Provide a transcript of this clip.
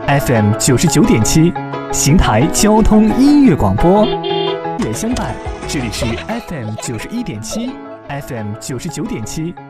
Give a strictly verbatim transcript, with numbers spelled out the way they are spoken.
F M 九十九点七，邢台交通音乐广播，乐相伴。这里是 F M 九十一点七，F M 九十九点七。